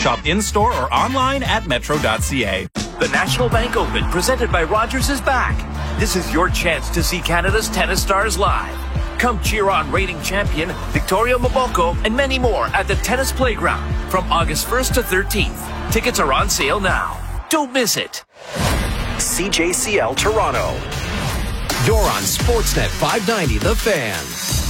Shop in-store or online at metro.ca. The National Bank Open, presented by Rogers, is back. This is your chance to see Canada's tennis stars live. Come cheer on reigning champion Victoria Mboko and many more at the Tennis Playground from August 1st to 13th. Tickets are on sale now. Don't miss it. CJCL Toronto. You're on Sportsnet 590, The Fan.